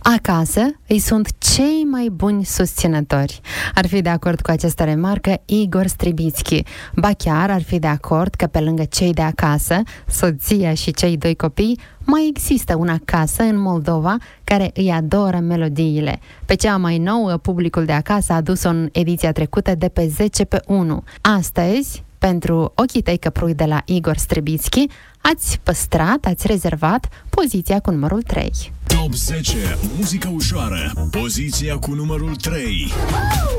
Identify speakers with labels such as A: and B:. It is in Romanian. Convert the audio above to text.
A: Acasă îi sunt cei mai buni susținători. Ar fi de acord cu această remarcă Igor Stribitski. Ba chiar ar fi de acord că pe lângă cei de acasă, soția și cei 2 copii, mai există una casă în Moldova care îi adoră melodiile. Pe cea mai nouă, publicul de acasă a adus-o în ediția trecută de pe 10/1. Astăzi, pentru Ochii tăi căprui de la Igor Stribitski, ați rezervat poziția cu numărul 3.
B: Top 10, muzică ușoară, poziția cu numărul 3.